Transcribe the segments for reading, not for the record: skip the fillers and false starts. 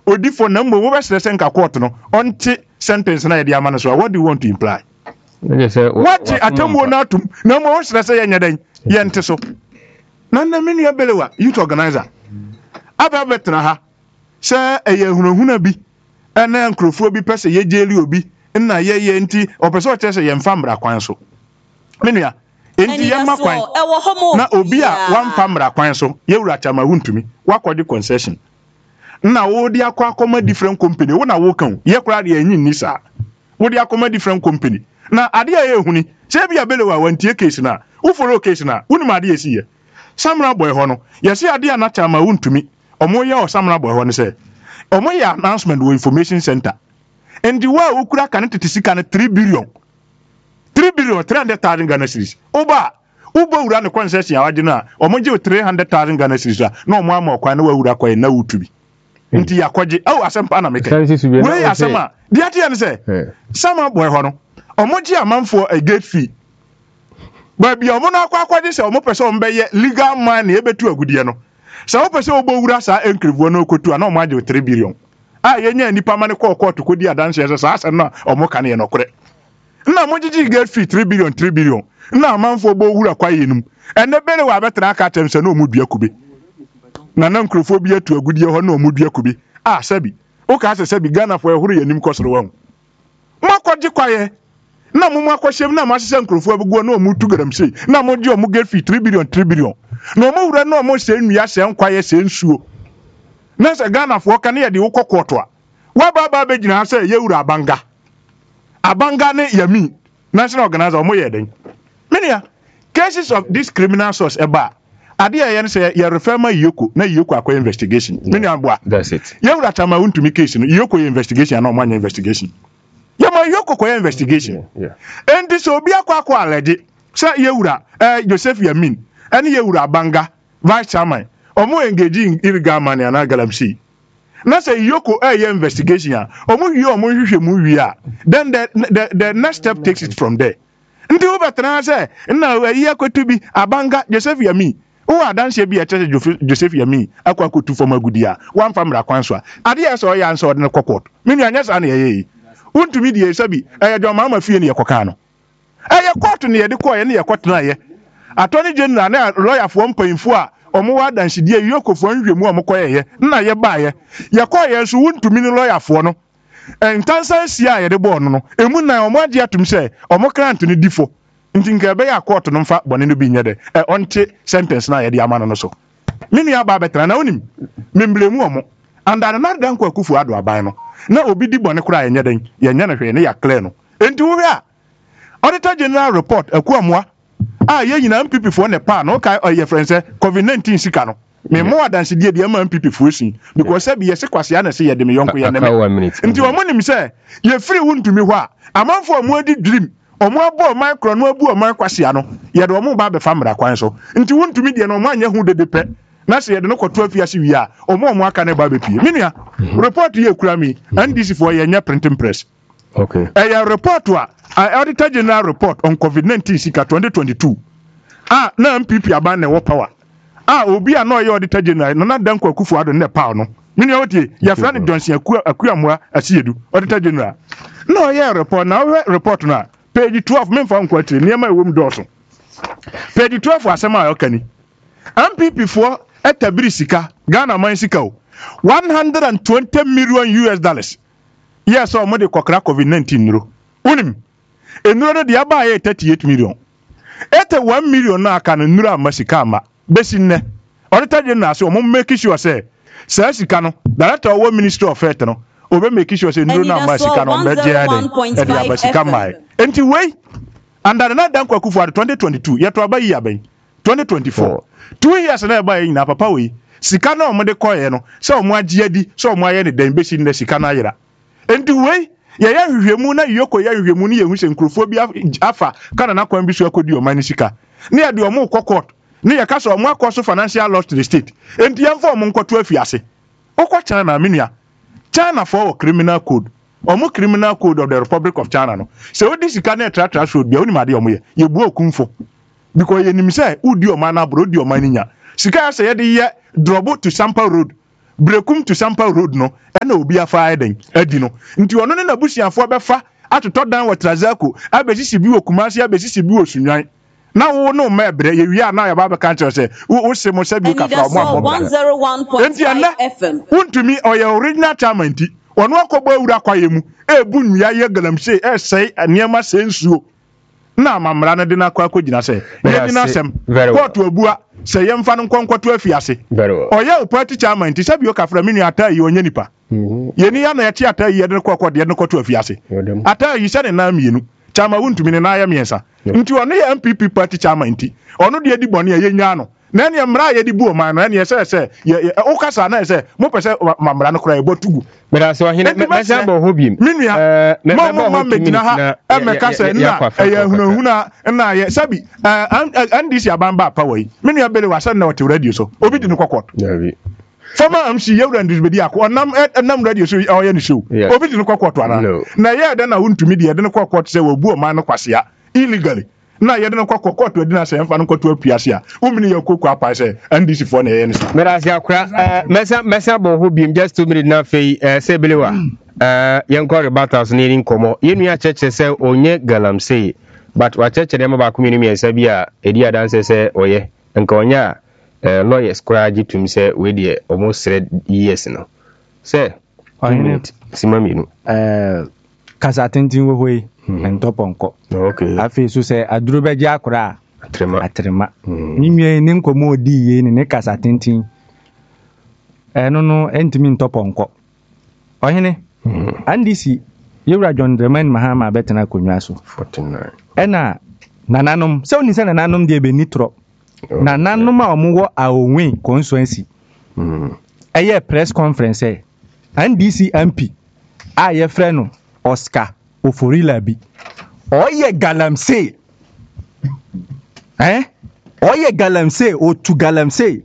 odi for na mbo wo be sese nka court no onte sentence na yede ama no so what do you want to imply what atamwo na atum na mbo wo sese ye nyadan ye nte so na menu abelewa youth organizer aba betra ha se eye hunahuna bi ena nkrofo bi pese ye jeli obi na ye nti opese o chese ye mfa mra kwan so menu ya enti ye makwan na obi a wamfa mra kwan so ye wura chama huntumi wakodi concession na wo di akoma different company wo na wo kan ye kura de anyi ni sa wo di akoma different company na ade a ye huni se bia belewa wantie case na wo follow case na wo ni ma ade esi ye Samra boy ho no ye se ade na chama huntumi omo ye o Samra boy ho ne se omo ye announcement wo information center and the wa ukura kan tetisika na 3 billion 300,000 Ghana cedis uba ura ne concession ya wade na omo je 300,000 Ghana cedis na omo ama kwa na wa ura kwa na wutubi nti yakoje asempa na meke we asema di ate ne se Samra boy ho no omo je amanfo a gate fee ba bia omo na akwaje se omo pese omo be ye legal man na ebetu agudie no se omo pese obo ura sa enkrivo na okotu na omo age 3 billion yenya nipa mane court kodi adanse se sa asem na omo kan ye nokore na mo gigi gate fee 3 billion na amanfo obo ura kwa yenum ene bele wa betra aka temse na omo dua kube na nkrofo bi atu agudie ho na omo dua kube sabi o ka se sabi Ghana fo ehuru yenim kosoro wa makoji kwaye na mo makohyem na masese nkrofo abugo na omo tugaram sei na mo gi omo gate fee 3 billion na omo wura na omo se nua se nkwaye se nsuo na se Ghana fo ka na ye de wo kokoto a wa ba begina se ye wura abanga ne yami national organizer omo ye den menia cases of this criminal source eba ade ye say ye refer ma Yoko na Yoko akwa investigation menia boa that's it ye wura chama untumi case no Yoko investigation na omo anya investigation ye ma Yoko kwa investigation and so obi akwa already say ye wura Joseph Yamin ene ye wura abanga vice chairman omo engaging illegal money na galamsi na say Yoko investigation a omo hwehwe mu wi a then the next step takes it from there ndi wo betana say na yi akotu bi abanga Joseph Yami wo adanse bi a Joseph Yami akwakotu fom agudi a wan famra kwanso a ade ya so ya nso de kokot menu anya sa na ye untumi die sabi de mama fie ne yekoka no court ne ye de ko ye ne yekoto na ye attorney general na lawyer fo mpanyimfo a omo wa danshidie Yokofo nhwemu omokoye na ye baaye ye koye so wuntumi ni lawyer fo no entansan sia ye de bo no emu na omo age atum se omo grant ni difo nti nka be ya court no mfa bone no bi nyede onte sentence na ye de amano no so menu ya ba betra na onim memblemu omo andana na dan kwa kufu ado aban no na obi di bone kura ye nyeden ye nya na hwe ne ya clear no enti wo hwe a auditor general report akuamwa ye nyina MPP fo ne pa no kai oye friend COVID-19 sika no me mo adanse die de ma MPP fo sin because say be ye sekwase ya na say ye de me yonko ye ne me nti omo nim say ye free wuntumi ho a amanfo omo adi dream omo abo micro no abu omo kwase ya no ye de omo ba be famra kwan so nti wuntumi de no omo anya hu de pe na say ye de no kwoto afiase wi a omo aka ne ba be pie menua report ye kura mi NDC fo ye nya printing press okay report wa auditor general report on COVID-19 sika 2022 na MPP aban ne wo power obi a no ye auditor general no na danko akufu ado ne power no mini otie ya fra ne Johnson akuamua asiedu auditor general no ye report na report na page 12 memfa nkwatire niam ewom doso page 12 asema ayokani MPP for etabiri sika Ghana man sika o $120 million yes o mo de kokra COVID-19 nuro unim enuro no de aba ye 38 million 81 million na aka no nuro amasika ama besinne auditor general say o mo make sure say sika no director of Ministry of Health no o be make sure say nuro na amasika no be je de amasika mai enti wey under na dan kwakufu 2022 yeto aba yi aben 2024 2 years na aba yi na papa we sika na o mo de koye no say o mo agi adi say o mo aye ne dan besinne sika na ayira enti wey ye ya hwehwemu na Yoko ya hwehwemu ni yehu se nkrofo bi afa kana na kwan bi so akodi o mani sika ne ya de o mo kokot ne ya ka so o mo akoso financial loss to the state enti ya mfa o mo nkoto afiase okwa China na menua China for criminal code o mo criminal code of the Republic of China no se odi sika na tratra so bia oni made o mo ye bu okunfo because ye nim say udi o man na bro odi o man nya sika ya se ye de ye drobo to Sample Road Brekum to Sampa Road no ɛna obi afa eden adi no nti ɔno ne nabusuafo bɛfa atotɔ dan wɔ Trazako abesisi bi wɔ Kumasi abesisi bi wɔ Sunwan na wo no mebre ye wi na ya ba ka nkyerɛ sɛ wo se mo sabi ka fra mo amɔ 101.5 FM wontumi ɔyɛ original chairman ti ɔno akɔbɔ awura kwaye mu ebu nnua ye galamse ɛsɛe nneɛma sɛ nsuo na mamra no de na akɔgyina sɛ ye di na asɛm court obua sɛ yɛmfa no nkɔnkɔto afiase ɔyɛ party chairman ti sabi o ka fra menu ata yi onye nipa yeni ya na yɛte ata yi de kɔkɔ de kɔto afiase ata yi sɛ ne na mienu chama wuntumi ne na ya miensa nti ono ye MPP party chairman nti ono de di bone ye nya no na ne mra ye di bu o man no ne ye sɛ o kasa na sɛ mo pese mamra no kora ye botugu mera so hene mesa bo hobim minua mo medina ha e me kasa na e ya hunahuna na ye sabi andisi abamba pa wai minua bele wasa na wote radio so obi di no kokot former MC Yewra Ndizbedi akọ nam radio so oye ni show obi di no kwakọtọ ana na ye de na wuntumi de de no kwakọtọ se wo bu o man no kwasea illegally na ye de no kwakọtọ adi na se mfa no kwakọtọ apiase a umini ye kokọ apa se NDC for na ye ni sa merasi akra mesa bo ho biem just 2 minutes na fei se belewa ye nko rebattles ni nkomo ye nua cheche se onye galamsey but wa cheche dem ba ko minimi esa bi a edi adanse se oye nka onya lawyers kuraji tum say we dey almost 3 years now say simaminu kasa tentin wo hoyi ntoponko okay afi so say aduro beji akura atrema nimye ni nkomo odi ye ni kasa tentin no entimi ntoponko ohene andisi Yewra John Dramani Mahama betena konwa so 49 ena nananom se oni se nananom de be nitro na nanoma omuwo awon constituency eye press conference NDC MP aye frɛ no Oscar Oforila bi oye galamsey oye galamsey o tu galamsey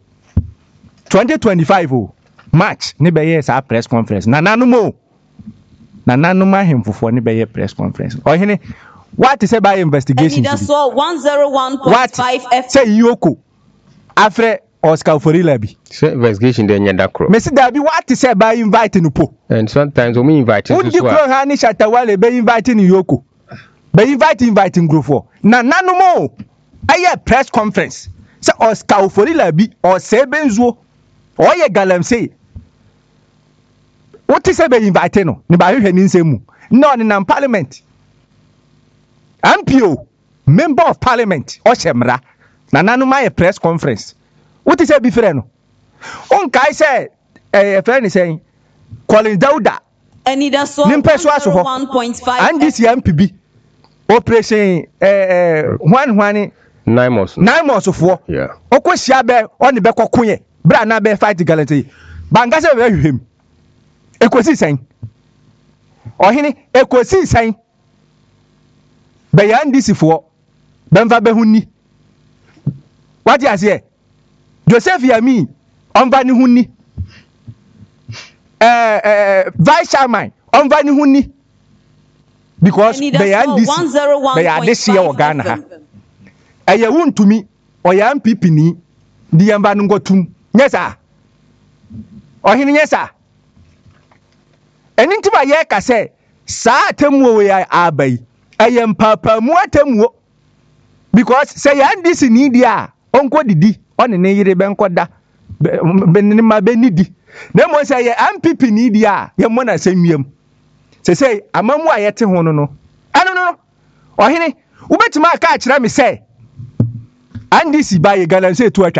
2025 March ne be ye sa press conference na nanoma hemfofo ne be ye press conference ohene what is about investigation? And that's all 101.5 FM. Say Yoko. After Oscar Oforila bi. Say investigation dey nyada kro. Me say Dabi what is about inviting po. And sometimes we invite you. Would you kro ha ni Shatawale be inviting Yoko. Be inviting group for. Na nanu mo. Aye press conference. Say Oscar Oforila bi or say Benzo. Oye galamsey. What is about inviting no? Ni ba hwehwe ni nsemu. No ni na parliament. MPO, member of parliament, Oshemra, Nananuma a press conference. What is a bifreno? On Kai said, a friend is saying, Colin Dauda, and it does so 1.5 and this MPB operation 9 months of war. Yeah. Okoshabe on the Beko Queen, Brana Bear fight gallantry. Bangasa very him. Equasi saying, or Hini, Equasi saying. Bayan this for Benva Behuni. What you say? Joseph Yami on Vani Huni. Vice Chairman on Vani Huni. Because Bayan this year or Ghana. A yawn to me or Yam Pipini, the Yambanungotum. Yes, sir. Or him, yes, sir. And into my yaka say, Sa temu we are bay. I am papa muatemu because say this in India onko didi on ne yire benkoda benima benidi na mo say MPP ni dia ye mo na semiem say amamu ayete ho no no ohene ubetima aka akira me say andisi ba ye Ghana say to atwa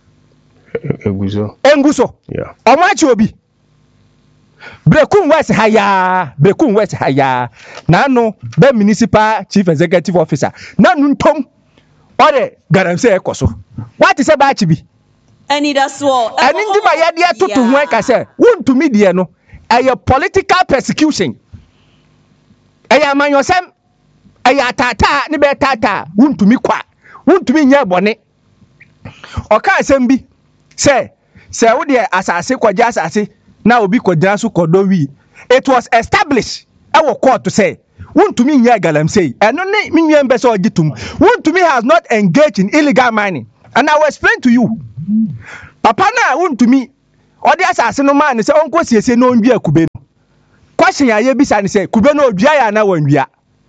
enguso yeah omachi obi Brekum West haya nano be municipal chief executive officer nanu ntom ore garamse ekoso what is about chibi and that's all and ndi ma ya dia toto ho eka say wontumi die no a political persecution aya manyosem aya tata ne be tata wontumi kwa wontumi nya bone oka asem bi say wo de asase kwaja asase na obi kodra so kodowi it was established our court to say wontumi nya galamsey eno ne minwan be so ogitum wontumi has not engaged in illegal mining and I will explain to you papa na wontumi odi asase no man say onko siesie no ndua kube no question ya bisa ne say kube no odua ya na wandua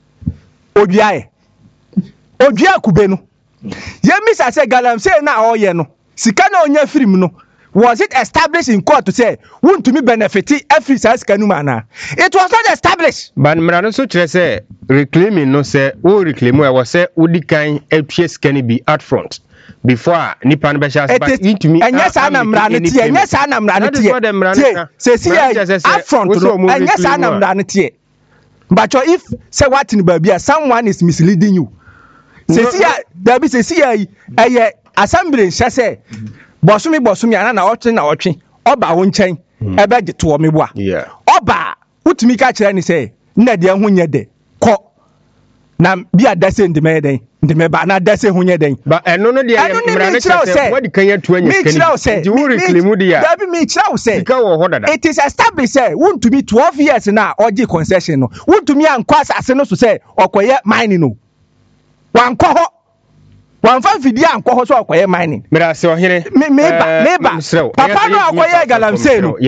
odua kube no ye misa say galamsey na oye no sika na onya film no was it established in court to say want to me benefit every size kanuma? It was not established. But Mrano so chere say reclaiming no say o reclaim I was say udi kan apes can be out front before nipa no be sha but into me enya sa na Mrano tie enya sa na Mrano tie say see out front no enya sa na Mrano tie but if say what in babia someone is misleading you say see there be say see assembly say Bosumi ana na otwe oba wo nchen ebe de to me boa oba utumi ka kire ni say na de ho nye de ko na bia dase ndime den ndime ba na dase ho nye den ba eno no de mra na kire what kan yatu anya skani di wo reclaim di ya dabi me kire say sika wo ho dada it is established say untumi 12 years na oji concession no untumi ankwa asase no so say okoye mining no wankọ ho wanfa fidi ankọ ho so okoye mining mira se ohire meba papa no okoye galamsey no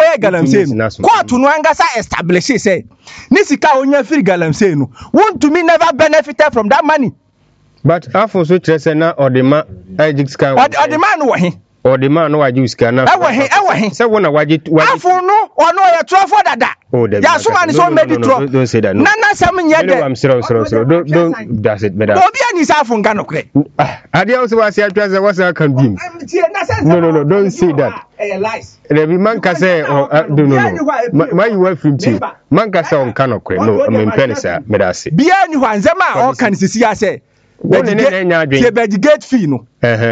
court no angasa establish say ni sika onya firi galamsey no untumi never benefited from that money but afo so kire na odema ejix kan odema no wo he odema no waji sika na ewo he se wona waji afo no ono ya trofo dada ya so man so made tro don't say that no nana sam nye de I'm sorry don't that's it better obi ani sa afo nka no kre ade also was ya twa say what can be no don't say that the man can say no why you were from team man can say on can no kre no I'm penisa me da say bia ni hwanzema o kan sisi ya say the gate fee no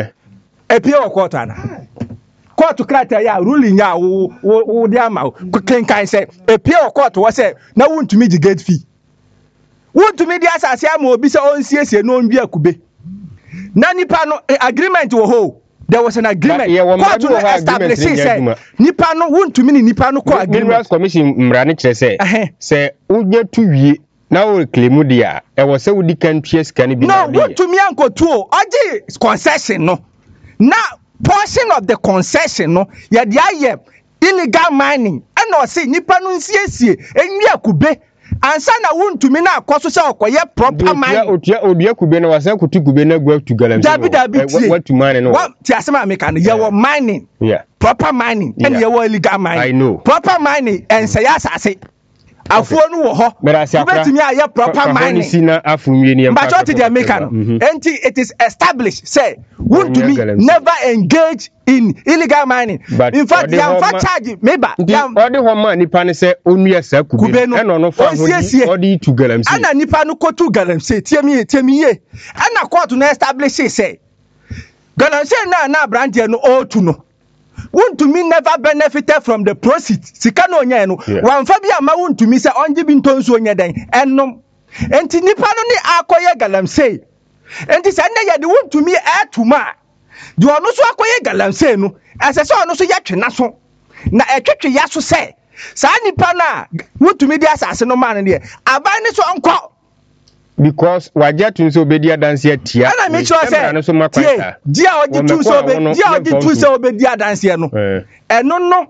epie o court ana court krata ya ruling ya wo de ama kenkan say epie o court wo say na wuntumi di gate fee wuntumi di asase ama obi say onsiesie no ndua akube na nipa no agreement wo ho there was an agreement court no establish say nipa no wuntumi ni nipa no ko agreement commission mrane kire say unya tuwie na o reclaim dia e wo say udi kan tue sika ni bi no wuntumi ankotuo oje concession no na portion of the concession no ya de aye illegal mining and o say nipa no nsiesie enwi akube ansa na wuntumi na akoso se okoye proper mining odua kube na wasan kutu kube na gwa tu galamsey what to mine no what ti asema make an ye wo mining proper mining and ye wo illegal mining I know proper mining and say asase afuo no wo ho betimi aye proper mining sina afunwie ni but what they make an it is established say want to me never engage in illegal mining in fact they are charge meba all the one man nipa ne say onua sa kube e no no fa ho all the to galamsey ana nipa no ko to galamsey tiemi ye ana court no establish say galamsey na brand no o to no want to me never benefited from the proceeds sika no nya no wan fa bia ma want to me say onje bi ntonso nya den ennom enti nipa no ni akoye galamsey enti say na ye de want to me atuma de ono so akoye galamsey no asese ono so yatwe so na etwetwe ya so say sa nipa na want to me di asase no man ne aban ni so onko because waje tun so obedi adanse atia ana me sure say dia oji tun so obedi adanse no eno no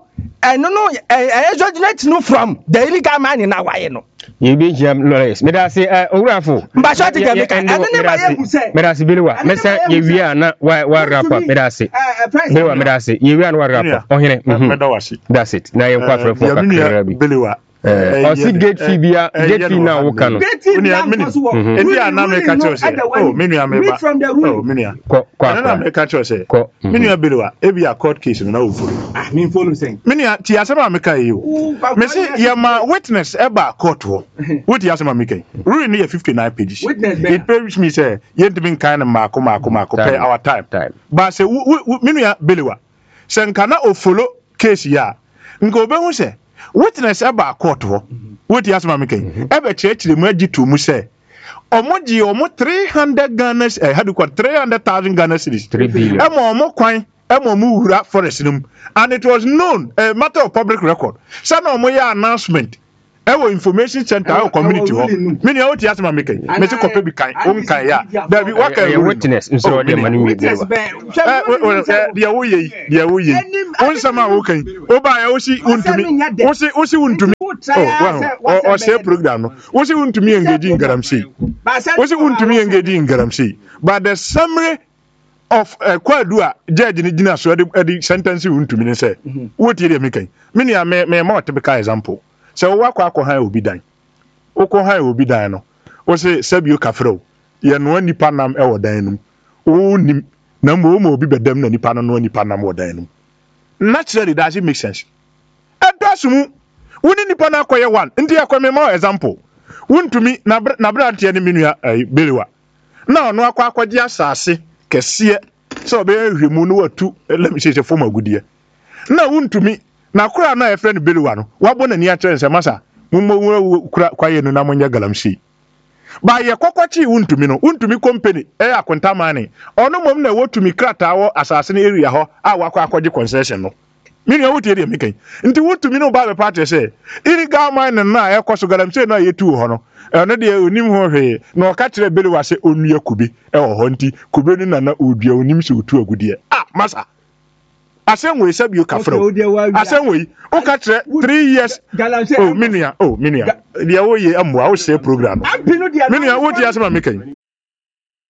originate no from the illegal mining na waye no you be jam lawyers me da say owurafo mba short dey make eno ne ba ye hu say me da say beliwa me say ye wi ana wa rapa me da say beliwa me da say ye wi ana wa rapa ohene me da wasi that's it na ye kwa for kakra bi beliwa osi gate fee bia gate fee na wo kanu enti ana me ka cho say oh menu ameba oh menu kwa me ka cho say menu abeliwa e bia court case na wo follow me follow say menu ti asema me ka you me say ye ma witness e ba court wo what ti asema me ka ruling ne 59 pages it proves me say ye ntimi kan na mako pay our time but say menu abeliwa say nkana o follow case ya nko obehu say witness aba court ho what you ask me kai ebe chechire mu agitu mu say omoji omo 300 Ghana had 300,000 Ghana cedis 3 billion omo kwan omo wura forest num and it was known a matter of public record say na omo ya announcement Ewo information center our community ho mini o ti asema make me se kope bi kan o nkan ya da bi wa kan witness nso de mani mi bi dia wo ye on sama wo kan o ba ya o si untumi o share program no o si untumi engage in garamsi o si untumi engage in garamsi but the summary of kwadu a judge ni gina so the sentence untumi ne say wo ti dey make mini me more typical example. So wakɔ ha obi dan wokɔ ha obi dan no wo se sabio kafrɛw ye no nipa nam ɛwɔ dan num wo nim na mo obi bedam na nipa no nipa nam wɔ dan num naturally does it make sense ɛdɔsum woni nipa na akɔyɛ one nti akɔ me ma example wontumi na brante ne menua belewa na ɔno akɔgye asase kɛseɛ so ɔbɛyɛ hwemu no watu lɛmhyɛ fom agudie na wontumi na kura na efre no belewa no wabo na ni a kyerɛ nsɛ masa mummo kura kwaye no na monnya galamsi ba ye kokwachi untumi company akonta mane ono mom na wotumi krata wo asase na area ho a wakɔ akɔgye concession no mini wotie de mekan nti wotumi no ba be party sɛ illegal mine na ɛkɔ galamsi na yetu ho no ɛno de onim ho hwe na ɔka kyerɛ belewa sɛ onua kube ɛwɔ ho nti kube no na odua onim sɛ otu agudie masa asenwe sabio kafro asenwe o ka 3 years minia dia wo ye amwa wo share program minia wo ti asema mekan